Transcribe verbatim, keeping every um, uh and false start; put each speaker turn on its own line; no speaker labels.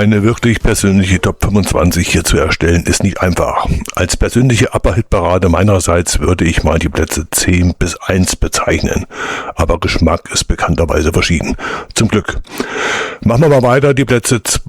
Eine wirklich persönliche Top fünfundzwanzig hier zu erstellen, ist nicht einfach. Als persönliche Upper-Hit-Parade meinerseits würde ich mal die Plätze zehn bis eins bezeichnen. Aber Geschmack ist bekannterweise verschieden. Zum Glück. Machen wir mal weiter. Die Plätze